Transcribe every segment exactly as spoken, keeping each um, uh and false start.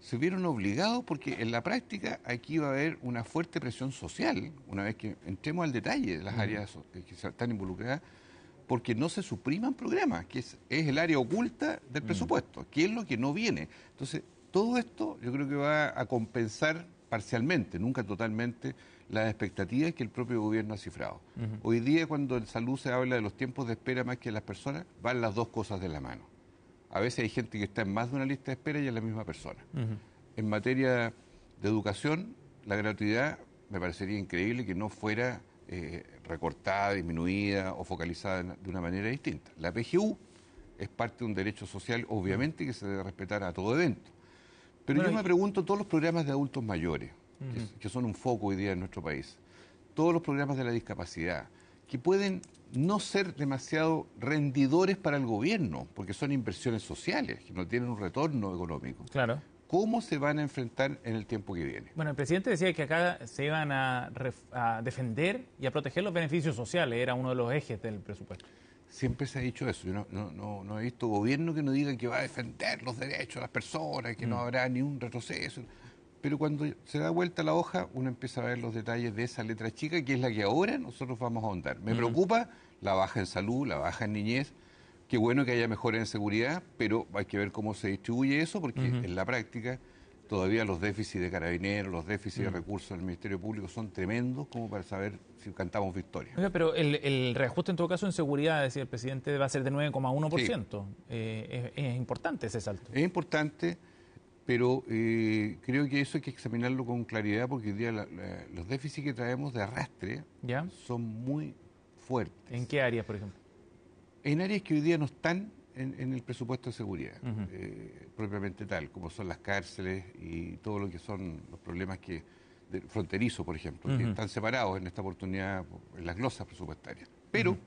se vieron obligados porque en la práctica aquí va a haber una fuerte presión social, una vez que entremos al detalle de las uh-huh. áreas que están involucradas, porque no se supriman programas, que es, es el área oculta del uh-huh. presupuesto, que es lo que no viene. Entonces, todo esto yo creo que va a compensar parcialmente, nunca totalmente, las expectativas que el propio gobierno ha cifrado. Uh-huh. Hoy día, cuando en salud se habla de los tiempos de espera más que las personas, van las dos cosas de la mano. A veces hay gente que está en más de una lista de espera y es la misma persona. Uh-huh. En materia de educación, la gratuidad me parecería increíble que no fuera eh, recortada, disminuida o focalizada de una manera distinta. La P G U es parte de un derecho social, obviamente, que se debe respetar a todo evento. Pero bueno, yo me pregunto, todos los programas de adultos mayores, uh-huh. que, que son un foco hoy día en nuestro país, todos los programas de la discapacidad, que pueden no ser demasiado rendidores para el gobierno, porque son inversiones sociales, que no tienen un retorno económico. Claro. ¿Cómo se van a enfrentar en el tiempo que viene? Bueno, el presidente decía que acá se iban a, a defender y a proteger los beneficios sociales, era uno de los ejes del presupuesto. Siempre se ha dicho eso. Yo no, no, no, no he visto gobierno que nos digan que va a defender los derechos de las personas, que mm. no habrá ni un retroceso. Pero cuando se da vuelta la hoja, uno empieza a ver los detalles de esa letra chica, que es la que ahora nosotros vamos a ahondar. Me mm. preocupa la baja en salud, la baja en niñez. Qué bueno que haya mejora en seguridad, pero hay que ver cómo se distribuye eso, porque mm-hmm. en la práctica todavía los déficits de carabineros, los déficits mm. de recursos del Ministerio Público son tremendos como para saber si cantamos victoria. Oiga, pero el, el reajuste en todo caso en seguridad, decía el presidente, va a ser de nueve coma uno por ciento. Sí. Eh, es, es importante ese salto. Es importante, pero eh, creo que eso hay que examinarlo con claridad, porque hoy día la, la, los déficits que traemos de arrastre ¿Ya? son muy fuertes. ¿En qué áreas, por ejemplo? En áreas que hoy día no están en, en el presupuesto de seguridad, uh-huh. eh, propiamente tal, como son las cárceles y todo lo que son los problemas que de, fronterizos, por ejemplo, uh-huh. que están separados en esta oportunidad en las glosas presupuestarias. Pero uh-huh.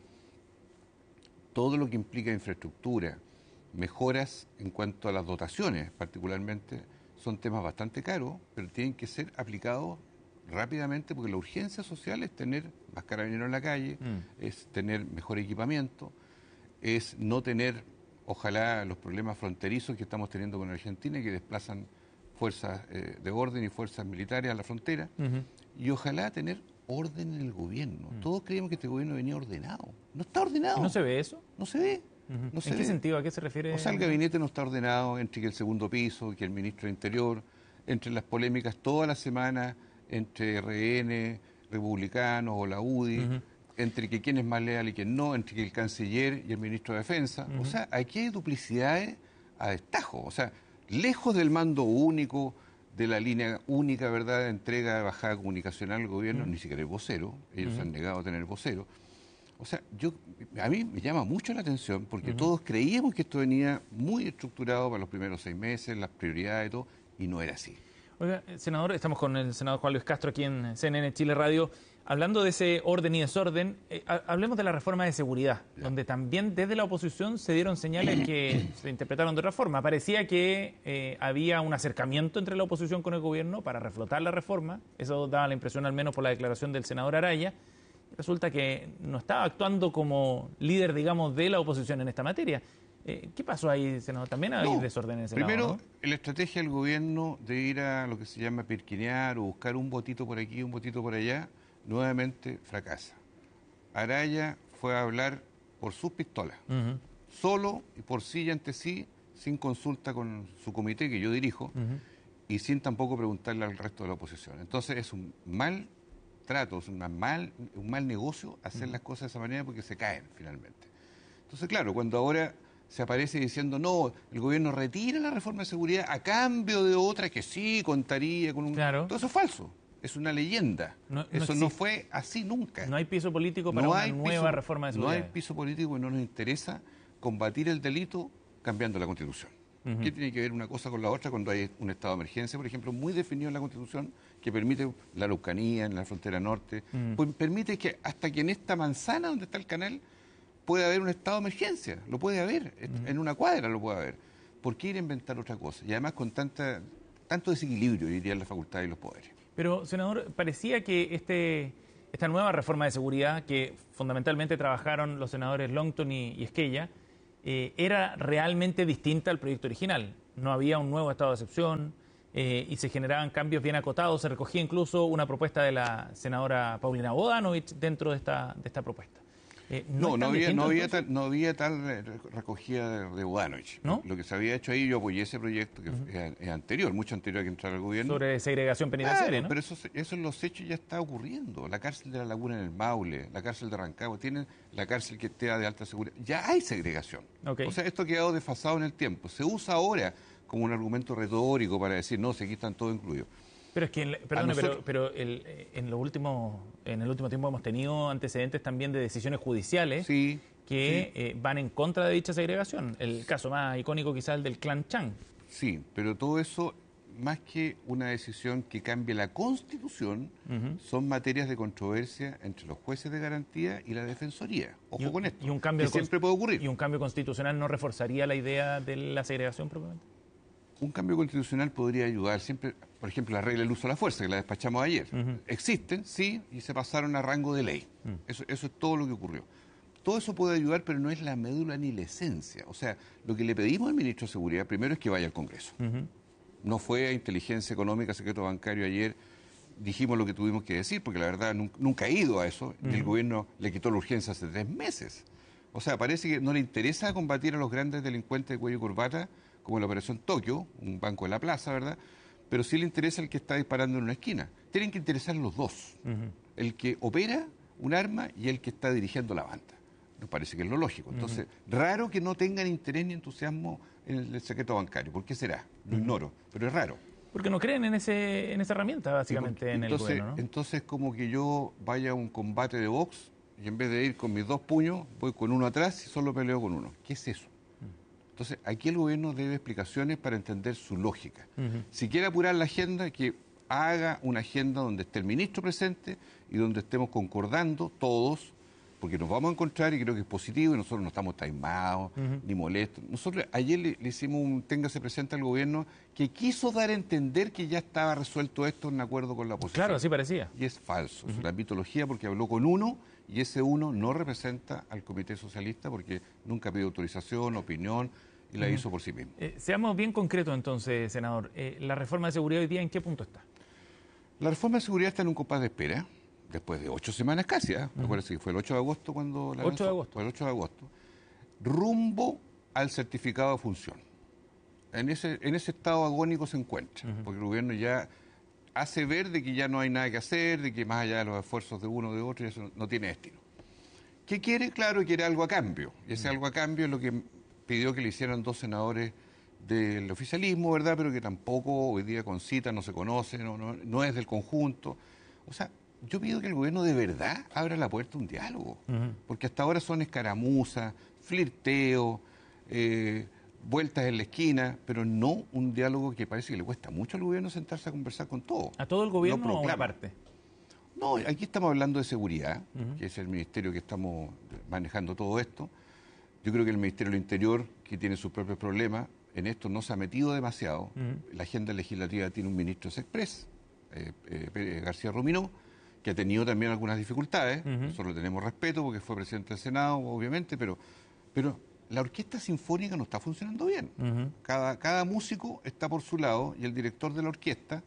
todo lo que implica infraestructura, mejoras en cuanto a las dotaciones particularmente, son temas bastante caros, pero tienen que ser aplicados rápidamente, porque la urgencia social es tener más carabineros en la calle, uh-huh. es tener mejor equipamiento, es no tener, ojalá, los problemas fronterizos que estamos teniendo con Argentina, que desplazan fuerzas eh, de orden y fuerzas militares a la frontera, uh-huh. y ojalá tener orden en el gobierno. Uh-huh. Todos creemos que este gobierno venía ordenado. No está ordenado. ¿No se ve eso? No se ve. Uh-huh. No se ¿En ve. qué sentido? ¿A qué se refiere? O sea, el gabinete no está ordenado, entre que el segundo piso, que el ministro de Interior, entre las polémicas toda la semana entre R N, republicanos o la U D I, uh-huh. entre que quién es más leal y quién no, entre que el canciller y el ministro de Defensa. Uh-huh. O sea, aquí hay duplicidades a destajo. O sea, lejos del mando único, de la línea única, ¿verdad?, de entrega de bajada comunicacional al gobierno, uh-huh. ni siquiera hay vocero. Ellos uh-huh. han negado a tener vocero. O sea, yo a mí me llama mucho la atención porque uh-huh. todos creíamos que esto venía muy estructurado para los primeros seis meses, las prioridades y todo, y no era así. Oiga, senador, estamos con el senador Juan Luis Castro aquí en C N N Chile Radio. Hablando de ese orden y desorden, eh, hablemos de la reforma de seguridad, ya. donde también desde la oposición se dieron señales que se interpretaron de otra forma. Parecía que eh, había un acercamiento entre la oposición con el gobierno para reflotar la reforma. Eso daba la impresión, al menos por la declaración del senador Araya. Resulta que no estaba actuando como líder, digamos, de la oposición en esta materia. Eh, ¿Qué pasó ahí, senador? También hay no, desorden en el Senado, primero, ¿no? la estrategia del gobierno de ir a lo que se llama pirquinear o buscar un votito por aquí, un votito por allá, nuevamente fracasa. Araya fue a hablar por sus pistolas, uh-huh. solo y por sí y ante sí, sin consulta con su comité que yo dirijo, uh-huh. y sin tampoco preguntarle al resto de la oposición. Entonces es un mal trato, es una mal, un mal negocio hacer uh-huh. las cosas de esa manera porque se caen finalmente. Entonces, claro, cuando ahora se aparece diciendo, no, el gobierno retira la reforma de seguridad a cambio de otra que sí contaría con un... Claro. Todo eso es falso, es una leyenda. No, no eso no fue así nunca. No hay piso político para no una nueva piso, reforma de seguridad. No hay piso político y no nos interesa combatir el delito cambiando la Constitución. Uh-huh. ¿Qué tiene que ver una cosa con la otra cuando hay un estado de emergencia, por ejemplo, muy definido en la Constitución, que permite la Araucanía, en la frontera norte, uh-huh. pues permite que hasta que en esta manzana donde está el canal puede haber un estado de emergencia, lo puede haber, uh-huh. en una cuadra lo puede haber. ¿Por qué ir a inventar otra cosa? Y además con tanta, tanto desequilibrio, diría, en la facultad y los poderes. Pero, senador, parecía que este, esta nueva reforma de seguridad, que fundamentalmente trabajaron los senadores Longton y, y Esquella, eh, era realmente distinta al proyecto original. No había un nuevo estado de excepción, eh, y se generaban cambios bien acotados. Se recogía incluso una propuesta de la senadora Paulina Bodanovich dentro de esta, de esta propuesta. Eh, no, no, no, había, no, había tal, no había tal recogida de, de Bodanovich. ¿No? Lo que se había hecho ahí, yo apoyé ese proyecto que uh-huh. es, es anterior, mucho anterior a que entrara el gobierno. Sobre segregación penitenciaria, claro, ¿no? Pero eso, eso en los hechos ya está ocurriendo. La cárcel de La Laguna en el Maule, la cárcel de Rancagua, tienen la cárcel que esté de alta seguridad. Ya hay segregación. Okay. O sea, esto ha quedado desfasado en el tiempo. Se usa ahora como un argumento retórico para decir, no, si aquí están todos incluidos. Pero es que, perdone, nosotros... pero, pero el, en, lo último, en el último tiempo hemos tenido antecedentes también de decisiones judiciales sí, que sí. Eh, van en contra de dicha segregación. El caso más icónico quizás el del clan Chang. Sí, pero todo eso, más que una decisión que cambie la Constitución, uh-huh. son materias de controversia entre los jueces de garantía y la Defensoría. Ojo y, con esto, y un cambio que siempre puede ocurrir. ¿Y un cambio constitucional no reforzaría la idea de la segregación propiamente? Un cambio constitucional podría ayudar siempre, por ejemplo, la regla del uso de la fuerza, que la despachamos ayer. Uh-huh. Existen, sí, y se pasaron a rango de ley. Uh-huh. Eso, eso es todo lo que ocurrió. Todo eso puede ayudar, pero no es la médula ni la esencia. O sea, lo que le pedimos al ministro de Seguridad primero es que vaya al Congreso. Uh-huh. No fue a Inteligencia Económica, Secreto Bancario ayer, dijimos lo que tuvimos que decir, porque la verdad nunca, nunca ha ido a eso, uh-huh. y el gobierno le quitó la urgencia hace tres meses. O sea, parece que no le interesa combatir a los grandes delincuentes de cuello y corbata, como la Operación Tokio, un banco de la plaza, ¿verdad? Pero sí le interesa el que está disparando en una esquina. Tienen que interesar los dos, uh-huh. el que opera un arma y el que está dirigiendo la banda. Nos parece que es lo lógico. Entonces, uh-huh. raro que no tengan interés ni entusiasmo en el, el secreto bancario. ¿Por qué será? Lo uh-huh. ignoro, pero es raro. Porque no creen en ese en esa herramienta, básicamente, porque, en entonces, el gobierno, ¿no? Entonces, como que yo vaya a un combate de box y en vez de ir con mis dos puños, voy con uno atrás y solo peleo con uno. ¿Qué es eso? Entonces, aquí el gobierno debe explicaciones para entender su lógica. Uh-huh. Si quiere apurar la agenda, que haga una agenda donde esté el ministro presente y donde estemos concordando todos, porque nos vamos a encontrar y creo que es positivo y nosotros no estamos taimados uh-huh. ni molestos. Nosotros ayer le, le hicimos un téngase presente al gobierno que quiso dar a entender que ya estaba resuelto esto en acuerdo con la oposición. Claro, así parecía. Y es falso, uh-huh. es una mitología porque habló con uno y ese uno no representa al Comité Socialista porque nunca pidió autorización, opinión y la uh-huh. hizo por sí mismo. Eh, seamos bien concretos entonces, senador. Eh, ¿La reforma de seguridad hoy día en qué punto está? La reforma de seguridad está en un compás de espera, después de ocho semanas casi, ¿eh? Uh-huh. Acuérdense que fue el ocho de agosto cuando la ocho de agosto. Fue el ocho de agosto. Rumbo al certificado de función. En ese, en ese estado agónico se encuentra, uh-huh. porque el gobierno ya hace ver de que ya no hay nada que hacer, de que más allá de los esfuerzos de uno o de otro, eso no, no tiene destino. ¿Qué quiere? Claro, quiere algo a cambio. Y ese uh-huh. algo a cambio es lo que pidió que le hicieran dos senadores del oficialismo, ¿verdad? Pero que tampoco hoy día con cita no se conoce, no, no, no es del conjunto. O sea, yo pido que el gobierno de verdad abra la puerta a un diálogo, uh-huh. porque hasta ahora son escaramuzas, flirteo, eh, vueltas en la esquina, pero no un diálogo que parece que le cuesta mucho al gobierno sentarse a conversar con todo. ¿A todo el gobierno o a una parte? No, aquí estamos hablando de seguridad, uh-huh. que es el ministerio que estamos manejando todo esto. Yo creo que el Ministerio del Interior, que tiene sus propios problemas, en esto no se ha metido demasiado. Uh-huh. La agenda legislativa tiene un ministro express, eh, eh, García Ruminó, que ha tenido también algunas dificultades. Uh-huh. Nosotros le tenemos respeto porque fue presidente del Senado, obviamente, pero, pero la orquesta sinfónica no está funcionando bien. Uh-huh. Cada, cada músico está por su lado y el director de la orquesta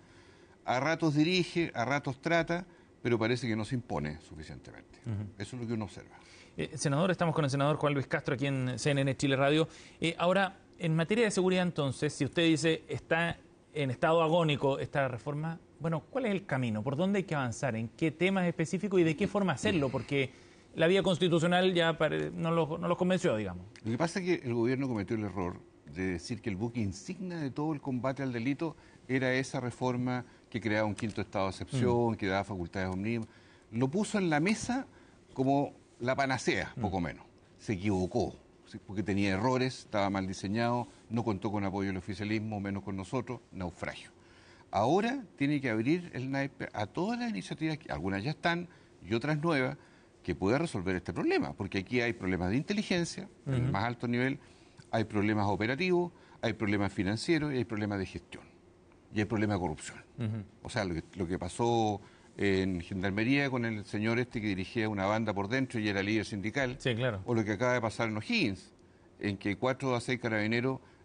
a ratos dirige, a ratos trata, pero parece que no se impone suficientemente. Uh-huh. Eso es lo que uno observa. Eh, senador, estamos con el senador Juan Luis Castro aquí en C N N Chile Radio. Eh, ahora, en materia de seguridad, entonces, si usted dice está en estado agónico esta reforma, bueno, ¿cuál es el camino? ¿Por dónde hay que avanzar? ¿En qué temas específicos y de qué forma hacerlo? Porque la vía constitucional ya pare... no los no lo convenció, digamos. Lo que pasa es que el gobierno cometió el error de decir que el buque insignia de todo el combate al delito era esa reforma que creaba un quinto estado de excepción, mm. que daba facultades omnímodas. Lo puso en la mesa como la panacea, mm. poco menos. Se equivocó, porque tenía errores, estaba mal diseñado, no contó con apoyo del oficialismo, menos con nosotros, naufragio. Ahora tiene que abrir el naipe a todas las iniciativas, que algunas ya están y otras nuevas, que pueda resolver este problema, porque aquí hay problemas de inteligencia, uh-huh. en el más alto nivel, hay problemas operativos, hay problemas financieros y hay problemas de gestión. Y hay problemas de corrupción. Uh-huh. O sea, lo que, lo que pasó en Gendarmería con el señor este que dirigía una banda por dentro y era líder sindical, sí, claro. o lo que acaba de pasar en O'Higgins, en que cuatro a seis carabineros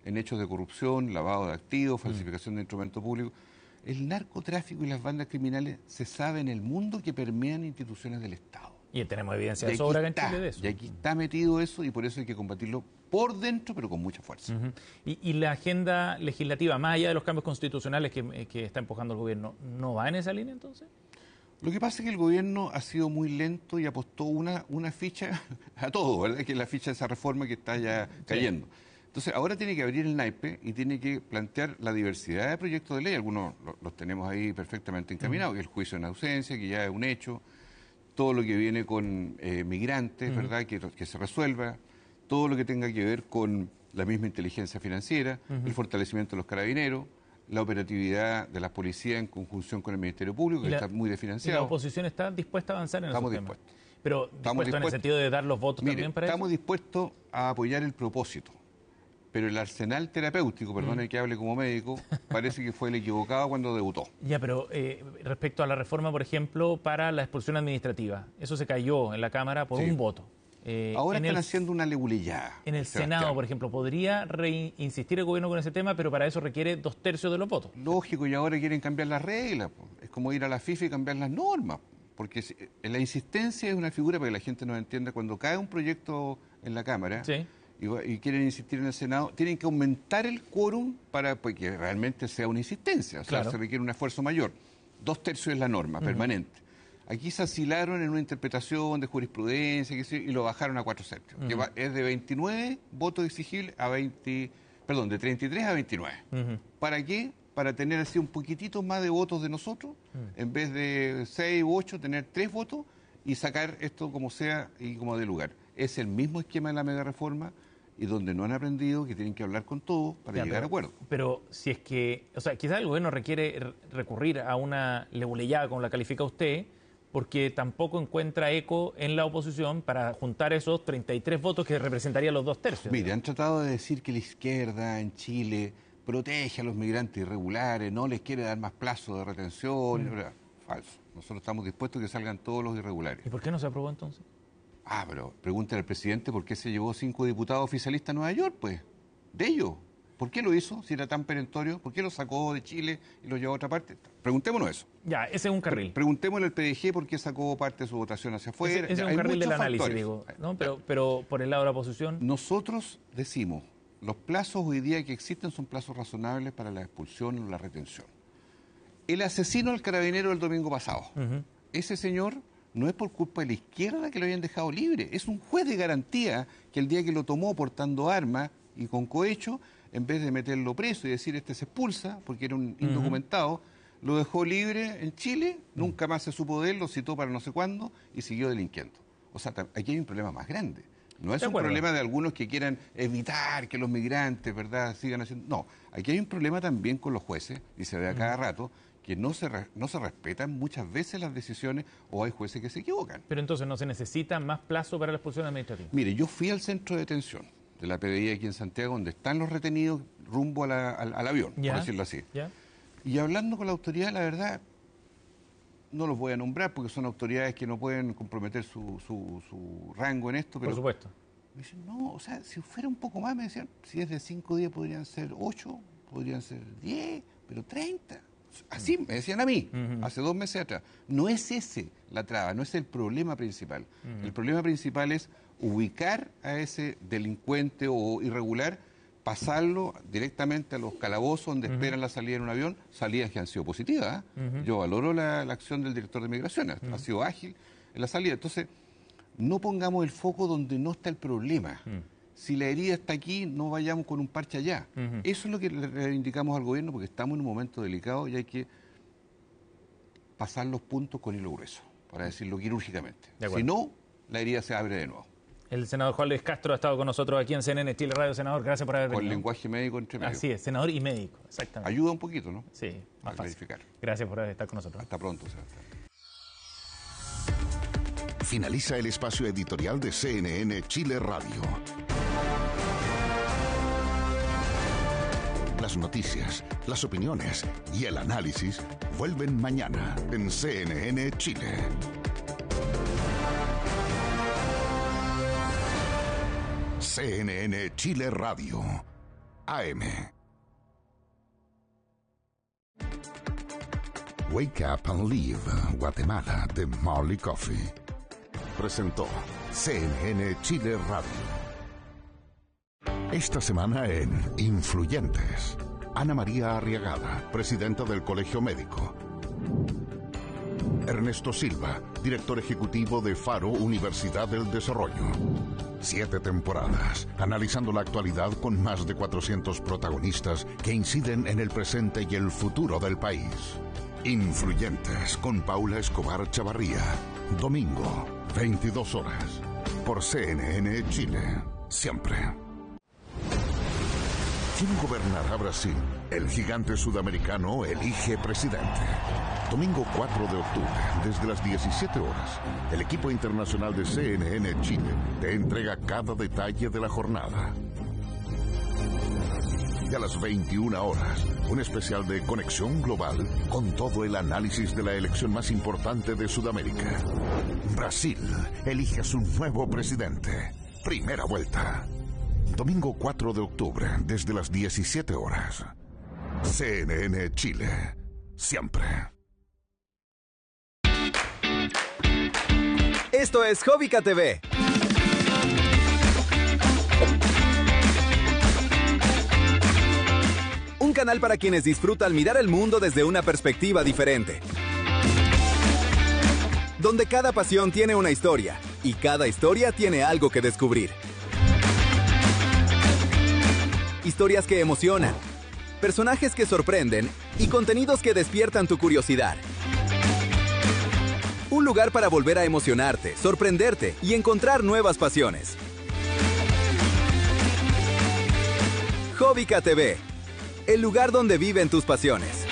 en hechos de corrupción, lavado de activos, falsificación mm. de instrumentos públicos. El narcotráfico y las bandas criminales se sabe en el mundo que permean instituciones del Estado. Y tenemos evidencia de sobra en Chile de eso. Y aquí está metido eso y por eso hay que combatirlo por dentro, pero con mucha fuerza. Uh-huh. y, y la agenda legislativa, más allá de los cambios constitucionales que, que está empujando el gobierno, ¿no va en esa línea entonces? Lo que pasa es que el gobierno ha sido muy lento y apostó una, una ficha a todo, ¿verdad? Que es la ficha de esa reforma que está ya cayendo. Sí. Entonces, ahora tiene que abrir el naipe y tiene que plantear la diversidad de proyectos de ley. Algunos los tenemos ahí perfectamente encaminados, uh-huh. que es el juicio en ausencia, que ya es un hecho, todo lo que viene con eh, migrantes, uh-huh. ¿verdad? Que, que se resuelva, todo lo que tenga que ver con la misma inteligencia financiera, uh-huh. el fortalecimiento de los carabineros, la operatividad de las policías en conjunción con el Ministerio Público, que la, está muy desfinanciado. ¿Y la oposición está dispuesta a avanzar en estamos esos dispuestos. temas? Pero estamos dispuesto en el sentido de dar los votos Mire, también para estamos eso. Estamos dispuestos a apoyar el propósito, pero el arsenal terapéutico, perdone mm. que hable como médico, parece que fue el equivocado cuando debutó. Ya, pero eh, respecto a la reforma, por ejemplo, para la expulsión administrativa, eso se cayó en la Cámara por sí. un voto. Eh, Ahora están el, haciendo una leguleyada. En el Sebastián. Senado, por ejemplo, ¿podría reinsistir el gobierno con ese tema, pero para eso requiere dos tercios de los votos? Lógico, y ahora quieren cambiar las reglas. Es como ir a la FIFA y cambiar las normas. Porque la insistencia es una figura para que la gente nos entienda. Cuando cae un proyecto en la Cámara sí. y, y quieren insistir en el Senado, tienen que aumentar el quórum para pues, que realmente sea una insistencia. O sea, claro. se requiere un esfuerzo mayor. Dos tercios es la norma, uh-huh. permanente. Aquí se asilaron en una interpretación de jurisprudencia qué sé, y lo bajaron a cuatro tercios. Uh-huh. Que va, es de veintinueve votos exigibles a veinte, perdón, de treinta y tres a veintinueve. Uh-huh. ¿Para qué? Para tener así un poquitito más de votos de nosotros, uh-huh. en vez de seis u ocho, tener tres votos y sacar esto como sea y como de lugar. Es el mismo esquema de la mega reforma y donde no han aprendido que tienen que hablar con todos para ya, llegar pero, a acuerdos. Pero si es que, o sea, quizás el gobierno requiere recurrir a una leguleyada, como la califica usted, porque tampoco encuentra eco en la oposición para juntar esos treinta y tres votos que representarían los dos tercios. Mire, han tratado de decir que la izquierda en Chile protege a los migrantes irregulares, no les quiere dar más plazo de retención. Mm. Falso. Nosotros estamos dispuestos a que salgan todos los irregulares. ¿Y por qué no se aprobó entonces? Ah, pero pregúntale al presidente por qué se llevó cinco diputados oficialistas a Nueva York, pues. De ellos. ¿Por qué lo hizo si era tan perentorio? ¿Por qué lo sacó de Chile y lo llevó a otra parte? Preguntémonos eso. Ya, ese es un carril. Pre- preguntémosle al P D G por qué sacó parte de su votación hacia afuera. Ese, ese ya, es un carril del factores. análisis, digo. ¿no? Pero, pero por el lado de la oposición... Nosotros decimos, los plazos hoy día que existen son plazos razonables para la expulsión o la retención. El asesino al carabinero del domingo pasado, uh-huh. ese señor no es por culpa de la izquierda que lo hayan dejado libre. Es un juez de garantía que el día que lo tomó portando armas y con cohecho, en vez de meterlo preso y decir este se expulsa, porque era un indocumentado, uh-huh. lo dejó libre en Chile, uh-huh. nunca más se supo de él, lo citó para no sé cuándo y siguió delinquiendo. O sea, aquí hay un problema más grande. No es un problema de algunos que quieran evitar que los migrantes, ¿verdad?, sigan haciendo... No, aquí hay un problema también con los jueces, y se ve a uh-huh. cada rato, que no se, re, no se respetan muchas veces las decisiones o hay jueces que se equivocan. Pero entonces, ¿no se necesita más plazo para la expulsión administrativa? Mire, yo fui al centro de detención de la P D I aquí en Santiago, donde están los retenidos rumbo a la, al, al avión, ¿ya? Por decirlo así. ¿Ya? Y hablando con la autoridad, la verdad, no los voy a nombrar porque son autoridades que no pueden comprometer su, su, su rango en esto. Pero por supuesto. Me dicen, no, o sea, si fuera un poco más, me decían, si es de cinco días podrían ser ocho, podrían ser diez, pero treinta. Así me decían a mí, uh-huh. hace dos meses atrás. No es ese la traba, no es el problema principal. Uh-huh. El problema principal es ubicar a ese delincuente o irregular, pasarlo directamente a los calabozos donde uh-huh. esperan la salida en un avión, salidas que han sido positivas. ¿eh? Uh-huh. Yo valoro la, la acción del director de Migraciones, uh-huh. ha sido ágil en la salida. Entonces, no pongamos el foco donde no está el problema. Uh-huh. Si la herida está aquí, no vayamos con un parche allá. Uh-huh. Eso es lo que le indicamos al gobierno, porque estamos en un momento delicado y hay que pasar los puntos con hilo grueso, para decirlo quirúrgicamente. Si no, la herida se abre de nuevo. El senador Juan Luis Castro ha estado con nosotros aquí en C N N Chile Radio. Senador, gracias por haber venido. Con lenguaje médico entre medio. Así es, senador y médico, exactamente. Ayuda un poquito, ¿no? Sí, más a fácil. Clarificar. Gracias por estar con nosotros. Hasta pronto, Sebastián. Finaliza el espacio editorial de C N N Chile Radio. Las noticias, las opiniones y el análisis vuelven mañana en C N N Chile. C N N Chile Radio. A M. Wake Up and Live, Guatemala, de Marley Coffee. Presentó C N N Chile Radio. Esta semana en Influyentes, Ana María Arriagada, presidenta del Colegio Médico. Ernesto Silva, director ejecutivo de Faro Universidad del Desarrollo. Siete temporadas, analizando la actualidad con más de cuatrocientos protagonistas que inciden en el presente y el futuro del país. Influyentes, con Paula Escobar Chavarría. Domingo, veintidós horas. Por C N N Chile. Siempre. ¿Quién gobernará Brasil? El gigante sudamericano elige presidente. Domingo cuatro de octubre, desde las diecisiete horas, el equipo internacional de C N N Chile te entrega cada detalle de la jornada. Y a las veintiuna horas, un especial de Conexión Global con todo el análisis de la elección más importante de Sudamérica. Brasil elige a su nuevo presidente. Primera vuelta. Domingo cuatro de octubre, desde las diecisiete horas. C N N Chile. Siempre. Esto es Jovica T V. Un canal para quienes disfrutan mirar el mundo desde una perspectiva diferente. Donde cada pasión tiene una historia y cada historia tiene algo que descubrir. Historias que emocionan, personajes que sorprenden y contenidos que despiertan tu curiosidad. Un lugar para volver a emocionarte, sorprenderte y encontrar nuevas pasiones. Jovica T V, el lugar donde viven tus pasiones.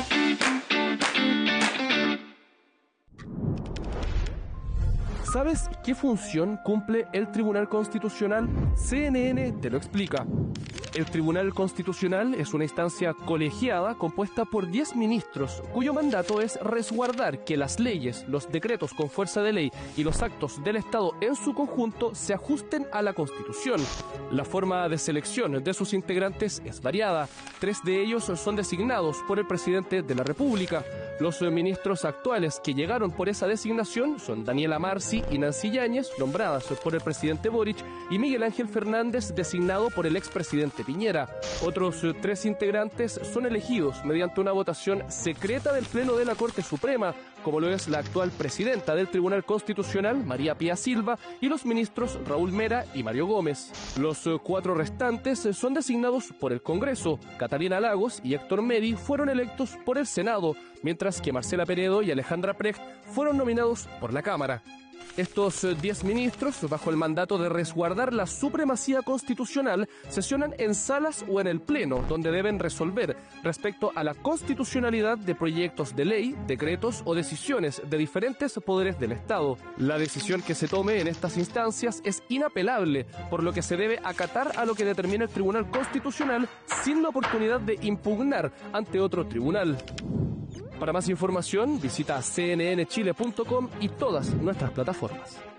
¿Sabes qué función cumple el Tribunal Constitucional? C N N te lo explica. El Tribunal Constitucional es una instancia colegiada compuesta por diez ministros, cuyo mandato es resguardar que las leyes, los decretos con fuerza de ley y los actos del Estado en su conjunto se ajusten a la Constitución. La forma de selección de sus integrantes es variada. Tres de ellos son designados por el presidente de la República. Los ministros actuales que llegaron por esa designación son Daniela Marci y Nancy Yáñez, nombradas por el presidente Boric, y Miguel Ángel Fernández, designado por el expresidente Piñera. Otros tres integrantes son elegidos mediante una votación secreta del Pleno de la Corte Suprema, como lo es la actual presidenta del Tribunal Constitucional, María Pía Silva, y los ministros Raúl Mera y Mario Gómez. Los cuatro restantes son designados por el Congreso. Catalina Lagos y Héctor Meri fueron electos por el Senado, mientras que Marcela Peredo y Alejandra Precht fueron nominados por la Cámara. Estos diez ministros, bajo el mandato de resguardar la supremacía constitucional, sesionan en salas o en el Pleno, donde deben resolver respecto a la constitucionalidad de proyectos de ley, decretos o decisiones de diferentes poderes del Estado. La decisión que se tome en estas instancias es inapelable, por lo que se debe acatar a lo que determina el Tribunal Constitucional sin la oportunidad de impugnar ante otro tribunal. Para más información, visita c n n chile punto com y todas nuestras plataformas.